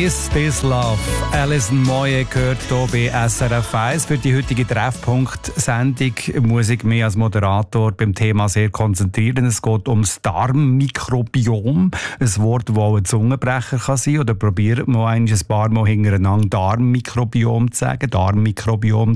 Is This Love? Alison Moye gehört hier bei SRF 1. Für die heutige Treffpunkt-Sendung muss ich mich als Moderator beim Thema sehr konzentrieren. Es geht ums Darmmikrobiom. Ein Wort, das auch ein Zungenbrecher kann sein. Oder probiert mal ein paar Mal hintereinander Darmmikrobiom zu sagen. Darmmikrobiom.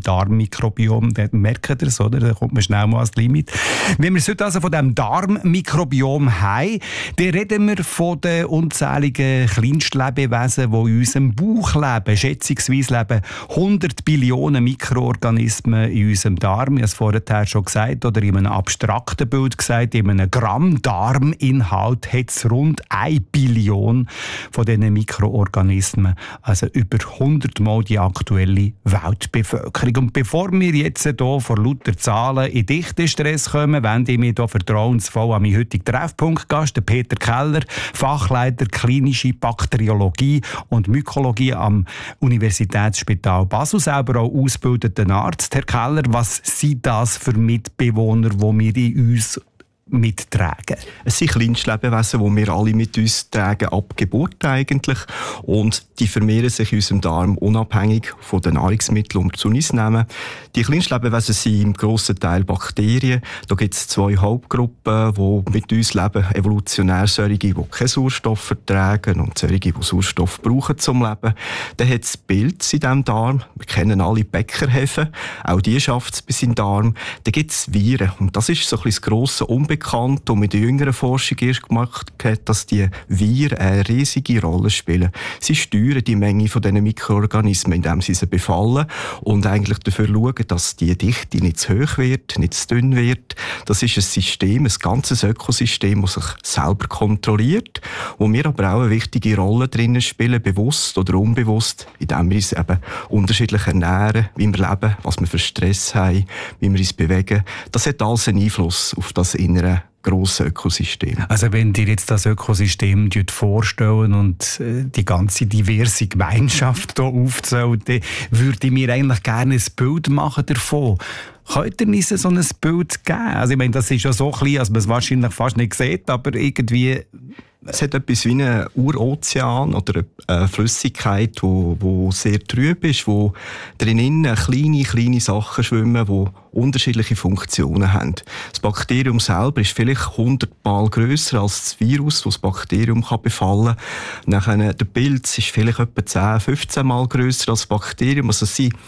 Dann merkt ihr es, oder? Da kommt man schnell mal ans Limit. Wenn wir heute also von diesem Darmmikrobiom haben, dann reden wir von den unzähligen Kleinstlebewesen, die in unserem Bauch leben. Schätzungsweise leben 100 Billionen Mikroorganismen in unserem Darm. Ich habe es vorher schon gesagt, oder in einem abstrakten Bild gesagt, in einem Gramm Darminhalt hat es rund 1 Billion von diesen Mikroorganismen. Also über 100 Mal die aktuelle Weltbevölkerung. Und bevor wir jetzt hier vor lauter Zahlen in dichten Stress kommen, wende ich mich hier vertrauensvoll an meinen heutigen Treffpunktgast, den Peter Keller, Fachleiter klinische Bakteriologie und Mykologie am Universitätsspital Basel, selber auch ausgebildeter Arzt. Herr Keller, was sind das für Mitbewohner, die wir in uns mittragen? Es sind Kleinstlebewesen, die wir alle mit uns tragen, ab Geburt eigentlich. Und die vermehren sich in unserem Darm unabhängig von den Nahrungsmitteln, die wir zu uns nehmen. Die Kleinstlebewesen sind im grossen Teil Bakterien. Da gibt es 2 Hauptgruppen, die mit uns leben. Evolutionär solche, die keinen Sauerstoff vertragen und solche, die Sauerstoff brauchen zum Leben. Dann hat es Pilze in diesem Darm. Wir kennen alle Bäckerhefen. Auch die schafft es bis in den Darm. Dann gibt es Viren. Und das ist so ein bisschen das grosse Unbekannt, und mit der jüngeren Forschung erst gemacht hat, dass die Viren eine riesige Rolle spielen. Sie steuern die Menge von diesen Mikroorganismen, indem sie sie befallen und eigentlich dafür schauen, dass die Dichte nicht zu hoch wird, nicht zu dünn wird. Das ist ein System, ein ganzes Ökosystem, das sich selber kontrolliert, wo wir aber auch eine wichtige Rolle drinnen spielen, bewusst oder unbewusst, indem wir uns eben unterschiedlich ernähren, wie wir leben, was wir für Stress haben, wie wir uns bewegen. Das hat alles einen Einfluss auf das innere grosses Ökosystem. Also wenn ihr jetzt das Ökosystem vorstellen und die ganze diverse Gemeinschaft hier aufzählt, dann würde ich mir eigentlich gerne ein Bild machen davon. Könnt ihr uns so ein Bild geben? Also ich meine, das ist ja so klein, dass man es wahrscheinlich fast nicht sieht, aber irgendwie... Es hat etwas wie einen Urozean oder eine Flüssigkeit, die sehr trüb ist, wo drinnen kleine Sachen schwimmen, die unterschiedliche Funktionen haben. Das Bakterium selber ist vielleicht 100-mal grösser als das Virus, das Bakterium befallen kann. Nachher, der Pilz ist vielleicht etwa 10-15-mal grösser als das Bakterium. Also es sind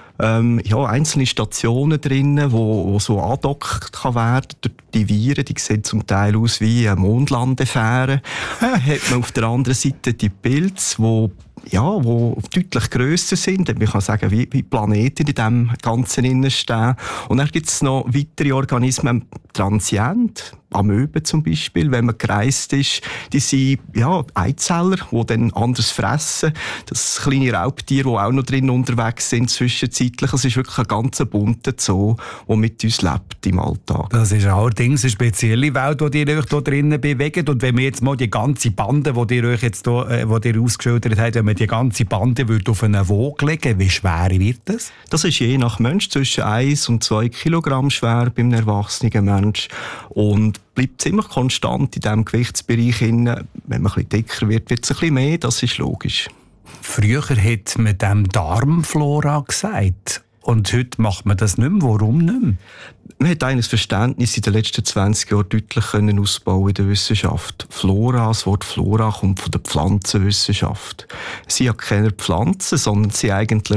einzelne Stationen drin, wo so angedockt kann werden durch die Viren. Die sehen zum Teil aus wie eine Mondlandefähre. Hat man auf der anderen Seite die Pilze, wo deutlich grösser sind. Man kann sagen, wie Planeten in diesem Ganzen innen stehen. Und dann gibt es noch weitere Organismen, Transient, Amöben zum Beispiel, wenn man gereist ist. Die sind Eizeller, die dann anders fressen. Das sind kleine Raubtiere, die auch noch drin unterwegs sind zwischenzeitlich. Es ist wirklich ein ganz bunter Zoo, der mit uns lebt im Alltag. Das ist allerdings eine spezielle Welt, die ihr euch hier drinnen bewegt. Und wenn wir jetzt mal die ganze Bande, die ihr euch jetzt hier, die ihr ausgeschildert habt, wenn man die ganze Bande auf einen Waage legen, wie schwer wird das? Das ist je nach Mensch zwischen 1 und 2 Kilogramm schwer beim erwachsenen Mensch. Und bleibt ziemlich konstant in diesem Gewichtsbereich. Wenn man ein bisschen dicker wird, wird es ein bisschen mehr, das ist logisch. Früher hat man dem Darmflora gesagt. Und heute macht man das nicht mehr. Warum nicht mehr? Man hat ein Verständnis in den letzten 20 Jahren deutlich ausbauen in der Wissenschaft. Flora, das Wort Flora kommt von der Pflanzenwissenschaft. Sie sind ja keine Pflanzen, sondern sie sind eigentlich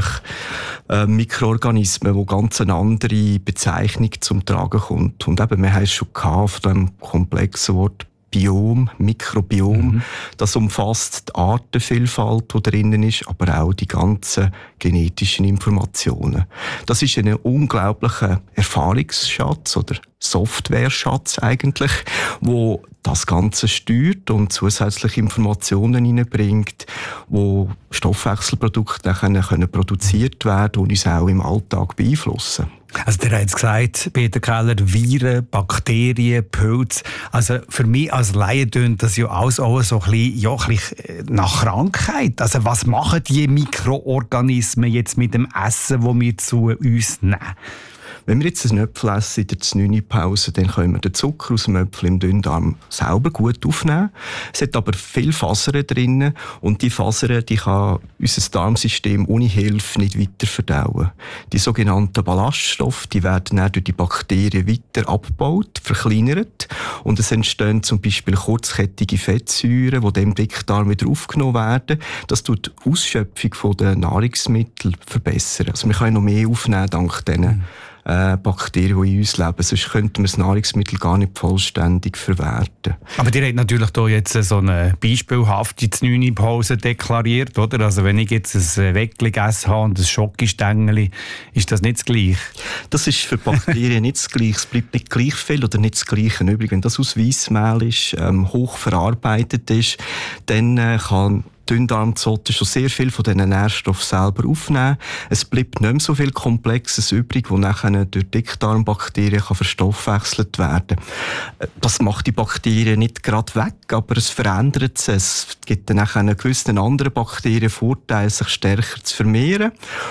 Mikroorganismen, die ganz eine andere Bezeichnung zum Tragen kommt. Und eben, wir haben es schon gehabt, von dem komplexen Wort Biom, Mikrobiom. Das umfasst die Artenvielfalt, die drinnen ist, aber auch die ganzen genetischen Informationen. Das ist ein unglaublicher Erfahrungsschatz oder Softwareschatz eigentlich, wo das Ganze steuert und zusätzliche Informationen hineinbringt, wo Stoffwechselprodukte dann produziert werden und uns auch im Alltag beeinflussen. Also der hat jetzt gesagt, Peter Keller, Viren, Bakterien, Pilze. Also für mich als Laie tönt das ja alles auch so ein bisschen nach Krankheit. Also was machen die Mikroorganismen jetzt mit dem Essen, das wir zu uns nehmen? Wenn wir jetzt einen Äpfel essen in der 9-Pause, dann können wir den Zucker aus dem Äpfel im Dünndarm selber gut aufnehmen. Es hat aber viele Fasern drin und die Fasern, die kann unser Darmsystem ohne Hilfe nicht weiter verdauen. Die sogenannten Ballaststoffe, die werden dann durch die Bakterien weiter abgebaut, verkleinert und es entstehen zum Beispiel kurzkettige Fettsäuren, die dem Dickdarm wieder aufgenommen werden. Das tut die Ausschöpfung der Nahrungsmittel verbessern. Also wir können noch mehr aufnehmen dank diesen Bakterien, die in uns leben. Sonst könnten wir das Nahrungsmittel gar nicht vollständig verwerten. Aber ihr habt natürlich hier jetzt so eine beispielhafte 9-Pause deklariert, oder? Also wenn ich jetzt ein Weckli gegessen habe und ein Schokistängeli, ist das nicht das Gleiche? Das ist für Bakterien nicht das Gleiche. Es bleibt nicht gleich viel oder nicht das Gleiche übrig. Wenn das aus Weissmehl ist, hoch verarbeitet ist, dann kann Dünndarmzotte schon sehr viel von diesen Nährstoffen selber aufnehmen. Es bleibt nicht mehr so viel Komplexes übrig, das nachher durch Dickdarmbakterien verstoffwechselt werden kann. Das macht die Bakterien nicht gerade weg, aber es verändert sie. Es gibt dann nachher einen gewissen anderen Bakterien Vorteil, sich stärker zu vermehren.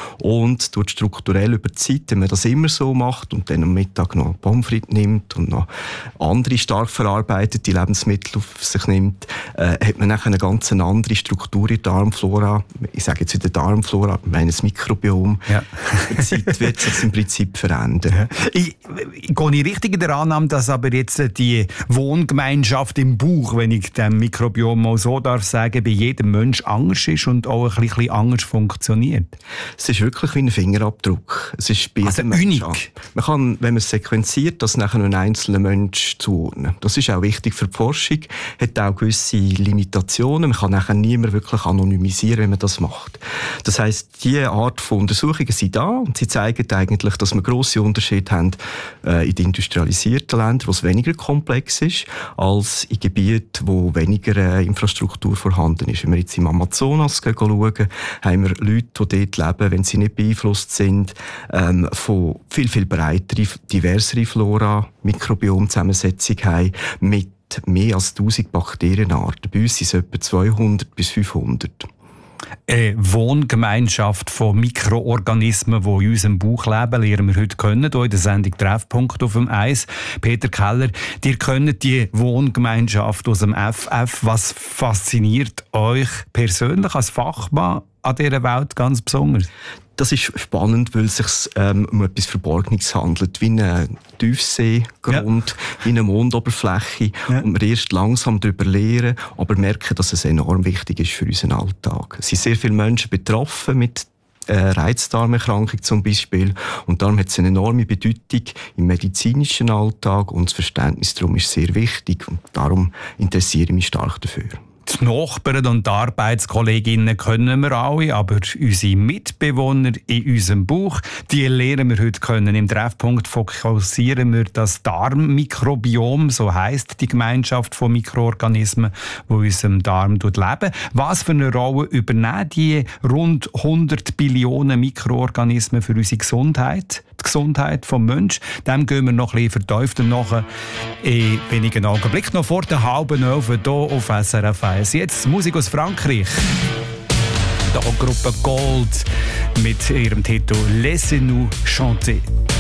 Und tut strukturell über die Zeit, wenn man das immer so macht und dann am Mittag noch Pommes frites nimmt und noch andere stark verarbeitete Lebensmittel auf sich nimmt, hat man nachher eine ganz andere Struktur in der Darmflora. Ich sage jetzt in der Darmflora, ich meine das Mikrobiom. Ja. Mit der Zeit wird sich im Prinzip verändern. Ich gehe richtig in der Annahme, dass aber jetzt die Wohngemeinschaft im Bauch, wenn ich dem Mikrobiom mal so darf sagen, bei jedem Mensch anders ist und auch ein bisschen anders funktioniert. Es ist wirklich wie ein Fingerabdruck. Es ist bei jedem Mensch. Man kann, wenn man es sequenziert, das nachher einen einzelnen Mensch zuordnen. Das ist auch wichtig für die Forschung, hat auch gewisse Limitationen. Man kann nachher niemand wirklich anonymisieren, wenn man das macht. Das heisst, diese Art von Untersuchungen sind da und sie zeigen eigentlich, dass wir grosse Unterschiede haben in den industrialisierten Ländern, wo es weniger komplex ist, als in Gebieten, wo weniger Infrastruktur vorhanden ist. Wenn wir jetzt im Amazonas schauen, haben wir Leute, die dort leben, wenn sie nicht beeinflusst sind, von viel, viel breiter, diversere Flora, Mikrobiomzusammensetzung haben, mit mehr als 1000 Bakterienarten. Bei uns sind es etwa 200 bis 500. Eine Wohngemeinschaft von Mikroorganismen, die in unserem Bauch leben, lernen wir heute kennen, hier in der Sendung «Treffpunkt» auf dem Eis. Peter Keller, ihr kennt die Wohngemeinschaft aus dem FF. Was fasziniert euch persönlich als Fachmann an dieser Welt ganz besonders? Das ist spannend, weil es sich um etwas Verborgenes handelt, wie ein Tiefseegrund, wie eine Mondoberfläche. Und wir erst langsam darüber lernen, aber merken, dass es enorm wichtig ist für unseren Alltag. Es sind sehr viele Menschen betroffen mit Reizdarmerkrankung zum Beispiel. Und darum hat es eine enorme Bedeutung im medizinischen Alltag und das Verständnis darum ist sehr wichtig. Und darum interessiere ich mich stark dafür. Die Nachbarn und die Arbeitskolleginnen kennen wir alle, aber unsere Mitbewohner in unserem Bauch, die lernen wir heute kennen. Im Treffpunkt fokussieren wir das Darmmikrobiom, so heisst die Gemeinschaft von Mikroorganismen, die in unserem Darm leben. Was für eine Rolle übernehmen die rund 100 Billionen Mikroorganismen für unsere Gesundheit? Die Gesundheit des Menschen. Dem gehen wir noch ein bisschen vertieft nach in wenigen Augenblicken. Noch vor der 10:30 hier auf SRF 1. Jetzt Musik aus Frankreich. Die Gruppe Gold mit ihrem Titel «Laissez-nous chanter».